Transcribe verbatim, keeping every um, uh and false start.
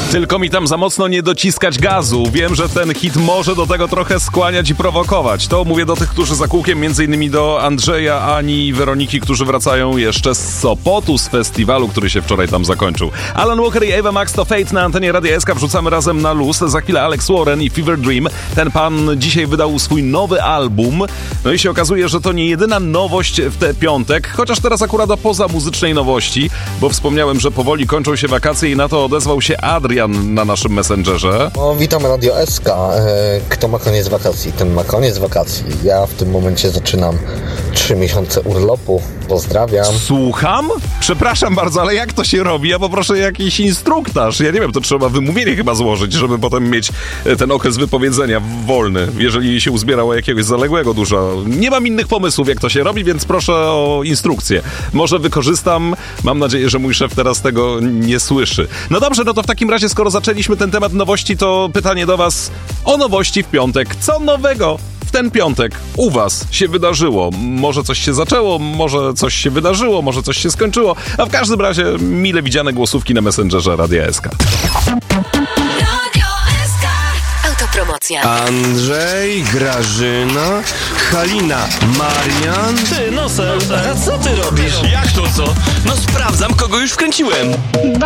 Tylko mi tam za mocno nie dociskać gazu. Wiem, że ten hit może do tego trochę skłaniać i prowokować. To mówię do tych, którzy za kółkiem, między innymi do Andrzeja, Ani i Weroniki, którzy wracają jeszcze z Sopotu, z festiwalu, który się wczoraj tam zakończył. Alan Walker i Ava Max to Fate na antenie Radia S K. Wrzucamy razem na luz. Za chwilę Alex Warren i Fever Dream. Ten pan dzisiaj wydał swój nowy album. No i się okazuje, że to nie jedyna nowość w ten piątek, chociaż teraz akurat o poza muzycznej nowości, bo wspomniałem, że powoli kończą się wakacje i na to odezwał się Adrian na naszym Messengerze. No, witam Radio S K. Kto ma koniec wakacji, ten ma koniec wakacji. Ja w tym momencie zaczynam trzy miesiące urlopu. Pozdrawiam. Słucham? Przepraszam bardzo, ale jak to się robi? Ja poproszę jakiś instruktaż. Ja nie wiem, to trzeba wymówienie chyba złożyć, żeby potem mieć ten okres wypowiedzenia wolny, jeżeli się uzbierało jakiegoś zaległego dużo. Nie mam innych pomysłów, jak to się robi, więc proszę o instrukcję. Może wykorzystam. Mam nadzieję, że mój szef teraz tego nie słyszy. No dobrze, no to w takim razie, skoro zaczęliśmy ten temat nowości, to pytanie do was o nowości w piątek. Co nowego w ten piątek u was się wydarzyło? Może coś się zaczęło, może coś się wydarzyło, może coś się skończyło, a w każdym razie mile widziane głosówki na Messengerze Radia S K. Radio S K. Autopromocja. Andrzej, Grażyna, Halina, Marian. Ty, nosem, a co ty robisz? Jak to co? No sprawdzam, kogo już wkręciłem.